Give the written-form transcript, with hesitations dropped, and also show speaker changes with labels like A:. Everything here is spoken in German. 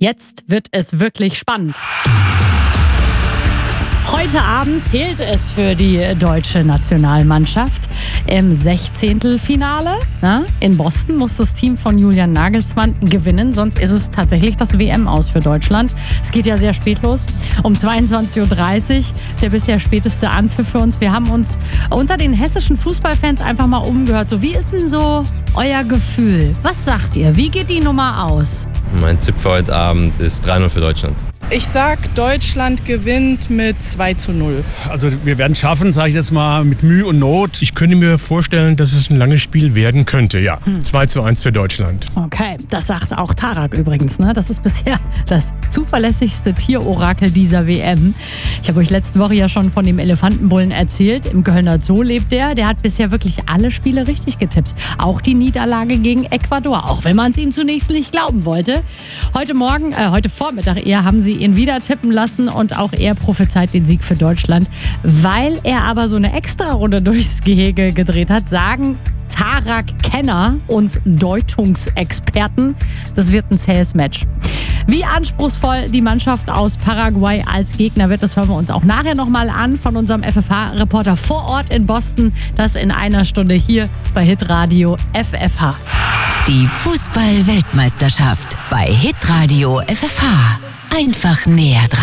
A: Jetzt wird es wirklich spannend. Heute Abend zählt es für die deutsche Nationalmannschaft im 16. In Boston muss das Team von Julian Nagelsmann gewinnen, sonst ist es tatsächlich das WM-Aus für Deutschland. Es geht ja sehr spät los, um 22.30 Uhr, der bisher späteste Anpfiff für uns. Wir haben uns unter den hessischen Fußballfans einfach mal umgehört. So, wie ist denn so euer Gefühl? Was sagt ihr? Wie geht die Nummer aus?
B: Mein Tipp für heute Abend ist 3-0 für Deutschland.
C: Ich sag, Deutschland gewinnt mit 2-0.
D: Also wir werden es schaffen, sage ich jetzt mal, mit Mühe und Not.
E: Ich könnte mir vorstellen, dass es ein langes Spiel werden könnte, ja. 2-1 für Deutschland.
A: Okay, das sagt auch Tarak übrigens, ne? Das ist bisher das zuverlässigste Tierorakel dieser WM. Ich habe euch letzte Woche ja schon von dem Elefantenbullen erzählt. Im Kölner Zoo lebt der. Der hat bisher wirklich alle Spiele richtig getippt. Auch die Niederlage gegen Ecuador, auch wenn man es ihm zunächst nicht glauben wollte. Heute Vormittag eher haben sie ihn wieder tippen lassen und auch er prophezeit den Sieg für Deutschland. Weil er aber so eine Extra-Runde durchs Gehege gedreht hat, sagen Tarak-Kenner und Deutungsexperten, das wird ein zähes Match. Wie anspruchsvoll die Mannschaft aus Paraguay als Gegner wird, das hören wir uns auch nachher nochmal an von unserem FFH-Reporter vor Ort in Boston. Das in einer Stunde hier bei Hitradio FFH.
F: Die Fußball-Weltmeisterschaft bei Hitradio FFH. Einfach näher dran.